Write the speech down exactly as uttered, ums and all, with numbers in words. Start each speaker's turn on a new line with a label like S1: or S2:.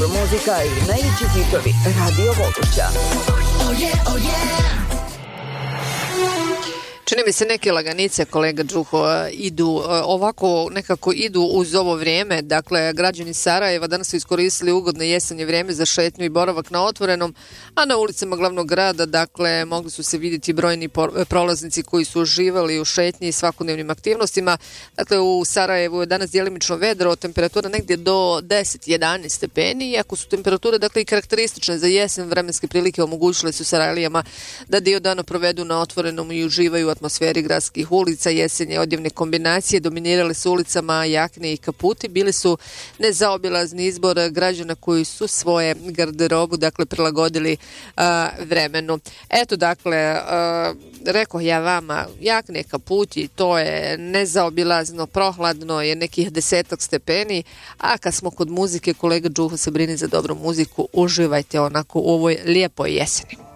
S1: dobra muzika i najveći hitovi Radio Bogošća.
S2: Oh yeah, oh yeah.
S3: Čini mi se neke laganice, kolega Đuho, idu ovako, nekako idu uz ovo vrijeme. Dakle, građani Sarajeva danas su iskoristili ugodno jesenje vrijeme za šetnju i boravak na otvorenom, a na ulicama glavnog grada, dakle, mogli su se vidjeti brojni prolaznici koji su uživali u šetnji i svakodnevnim aktivnostima. Dakle, u Sarajevu je danas djelimično vedro, temperatura negdje do deset do jedanaest stepeni, iako su temperature, dakle, i karakteristične za jesen, vremenske prilike omogućile su Sarajlijama da dio dana provedu na otvorenom i uživaju u atmosferi gradskih ulica. Jesenje odjevne kombinacije dominirale su ulicama jakne i kaputi, bili su nezaobilazni izbor građana koji su svoje garderobu, dakle, prilagodili uh, vremenu. Eto, dakle, uh, rekao ja vama, jakne kaputi, to je nezaobilazno, prohladno je nekih desetak stepeni, a kad smo kod muzike, kolega Đuho se brini za dobru muziku, uživajte onako u ovoj lijepoj jeseni.